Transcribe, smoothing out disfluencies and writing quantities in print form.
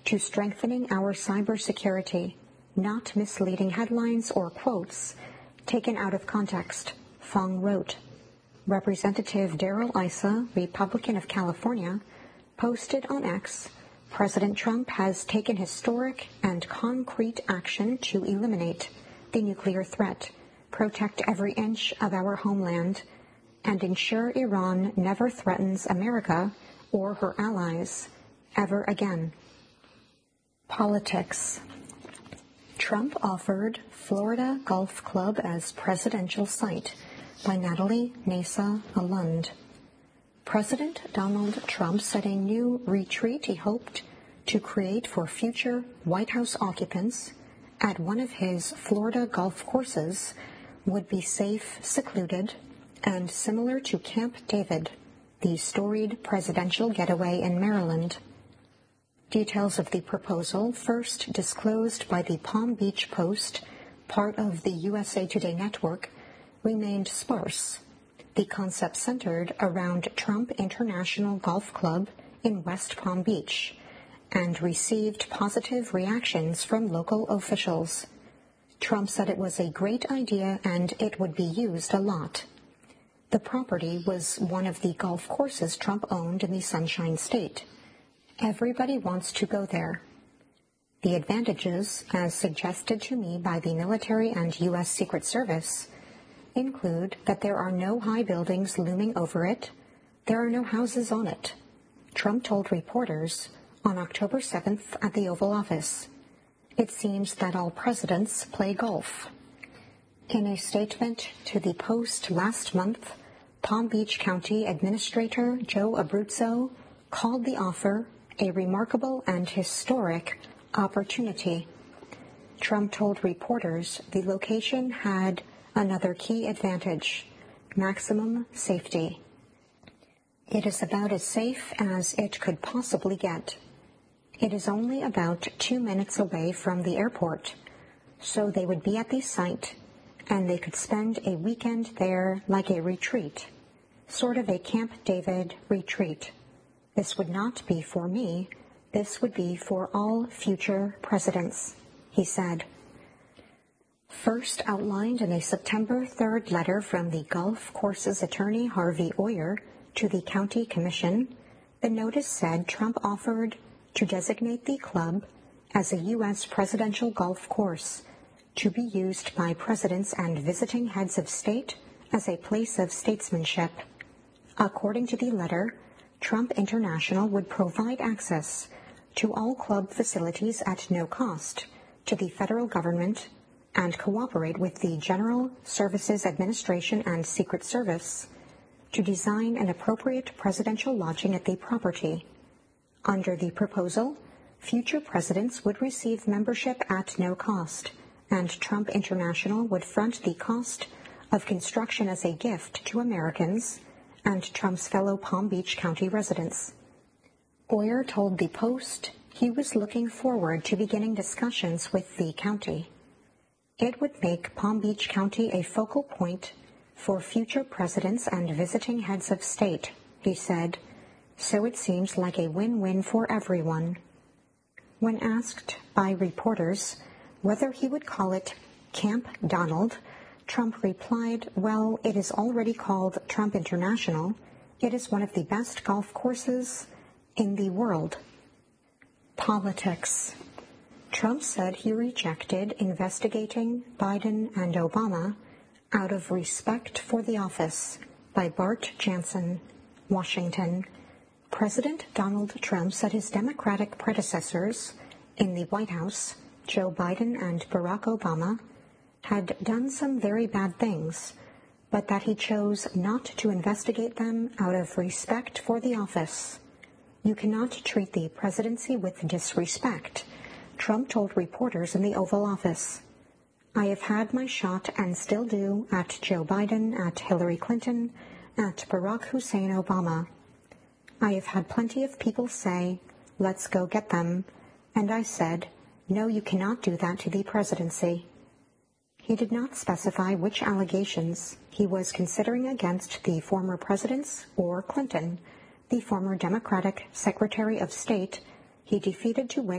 to strengthening our cybersecurity, not misleading headlines or quotes taken out of context, Fong wrote. Representative Darrell Issa, Republican of California, posted on X, President Trump has taken historic and concrete action to eliminate the nuclear threat, protect every inch of our homeland, and ensure Iran never threatens America or her allies ever again. Politics. Trump offered Florida Golf Club as presidential site by Natalie Nasa Alund. President Donald Trump said a new retreat he hoped to create for future White House occupants at one of his Florida golf courses would be safe, secluded, and similar to Camp David, the storied presidential getaway in Maryland. Details of the proposal, first disclosed by the Palm Beach Post, part of the USA Today network, remained sparse. The concept centered around Trump International Golf Club in West Palm Beach and received positive reactions from local officials. Trump said it was a great idea and it would be used a lot. The property was one of the golf courses Trump owned in the Sunshine State. Everybody wants to go there. The advantages, as suggested to me by the military and U.S. Secret Service, include that there are no high buildings looming over it, there are no houses on it, Trump told reporters on October 7th at the Oval Office. It seems that all presidents play golf. In a statement to the Post last month, Palm Beach County Administrator Joe Abruzzo called the offer a remarkable and historic opportunity. Trump told reporters the location had another key advantage: maximum safety. It is about as safe as it could possibly get. It is only about 2 minutes away from the airport, so they would be at the site and they could spend a weekend there like a retreat, sort of a Camp David retreat. This would not be for me, this would be for all future presidents, he said. First outlined in a September 3rd letter from the golf course's attorney Harvey Oyer to the county commission, the notice said Trump offered to designate the club as a U.S. presidential golf course to be used by presidents and visiting heads of state as a place of statesmanship. According to the letter, Trump International would provide access to all club facilities at no cost to the federal government and cooperate with the General Services Administration and Secret Service to design an appropriate presidential lodging at the property. Under the proposal, future presidents would receive membership at no cost, and Trump International would front the cost of construction as a gift to Americans and Trump's fellow Palm Beach County residents. Oyer told the Post he was looking forward to beginning discussions with the county. It would make Palm Beach County a focal point for future presidents and visiting heads of state, he said, so it seems like a win-win for everyone. When asked by reporters whether he would call it Camp Donald, Trump replied, well, it is already called Trump International. It is one of the best golf courses in the world. Politics. Trump said he rejected investigating Biden and Obama out of respect for the office by Bart Jansen, Washington. President Donald Trump said his Democratic predecessors in the White House, Joe Biden and Barack Obama, had done some very bad things, but that he chose not to investigate them out of respect for the office. You cannot treat the presidency with disrespect, Trump told reporters in the Oval Office. I have had my shot and still do at Joe Biden, at Hillary Clinton, at Barack Hussein Obama. I have had plenty of people say, let's go get them, and I said, no, you cannot do that to the presidency. He did not specify which allegations he was considering against the former presidents or Clinton, the former Democratic Secretary of State he defeated to win